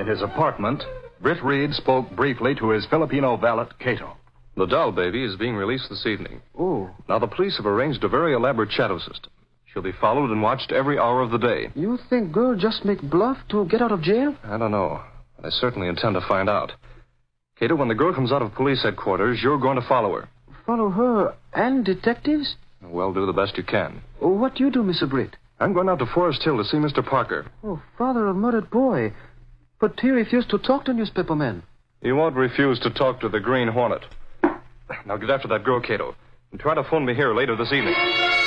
In his apartment, Britt Reed spoke briefly to his Filipino valet, Cato. The doll baby is being released this evening. Oh. Now, the police have arranged a very elaborate shadow system. She'll be followed and watched every hour of the day. You think girl just make bluff to get out of jail? I don't know. I certainly intend to find out. Cato, when the girl comes out of police headquarters, you're going to follow her. Follow her and detectives? Well, do the best you can. Oh, what do you do, Mr. Britt? I'm going out to Forest Hill to see Mr. Parker. Oh, father of murdered boy. But he refused to talk to newspaper men. He won't refuse to talk to the Green Hornet. Now get after that girl, Cato, and try to phone me here later this evening.